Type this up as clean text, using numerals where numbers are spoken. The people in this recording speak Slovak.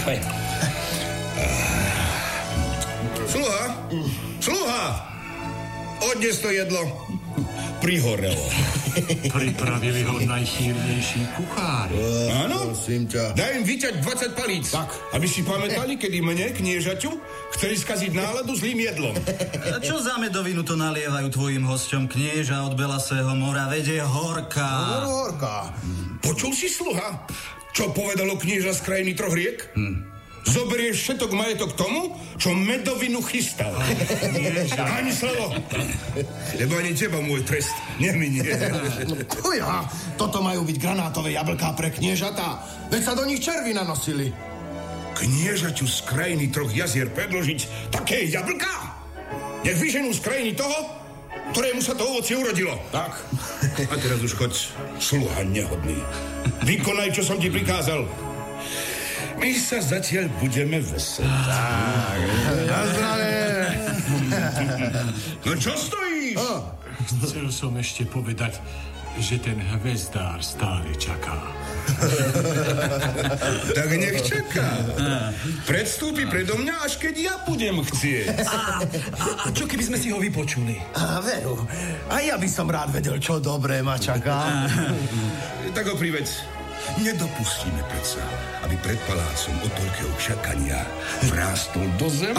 Sluha! Odnes to jedlo. Prihorelo. Pripravili ho najchýrnejší kuchári. Áno? Daj im vyťať 20 palíc. Tak. Aby si pamätali, kedy mne, kniežaťu, chceli skaziť náladu zlým jedlom. A čo za medovinu to nalievajú tvojim hosťom, knieža od Belasého mora? Veď je horká. Horká. Počul si, sluha? Čo povedalo knieža z krajiny troch riek? Zoberieš všetok majetok tomu, čo medovinu chystal. Ani slovo. Lebo ani teba môj trest neminie. Uja, toto majú byť granátové jablká pre kniežatá. Veď sa do nich červy nanosili. Kniežaťu z krajiny troch jazier predložiť také jablká? Nech vyženú z krajiny toho, ktorému sa to ovocie urodilo. Tak. A teraz už choď, sluha nehodný. Vykonaj, čo som ti prikázal. My sa zatiaľ budeme veseliť. Tak, na zdravie. No čo stojíš? Chcel som ešte povedať, že ten hvezdár stále čaká. Tak nech čaká. Predstúpi predo mňa, až keď ja budem chcieť. A čo keby sme si ho vypočuli? Veru, a ja by som rád vedel, čo dobré ma čaká. Tak ho priveď. Nedopustíme predsa, aby pred palácom od toľkého čakania vrástol do zem.